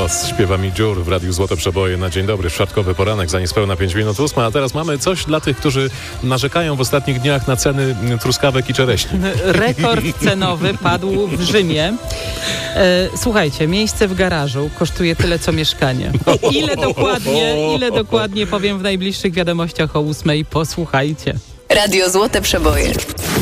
Los śpiewa mi dziur w Radiu Złote Przeboje na dzień dobry, czwartkowy poranek za niespełna 5 minut 8, a teraz mamy coś dla tych, którzy narzekają w ostatnich dniach na ceny truskawek i czereśni. Rekord cenowy padł w Rzymie. Słuchajcie, miejsce w garażu kosztuje tyle, co mieszkanie. Ile dokładnie powiem w najbliższych wiadomościach o 8:00. Posłuchajcie. Radio Złote Przeboje.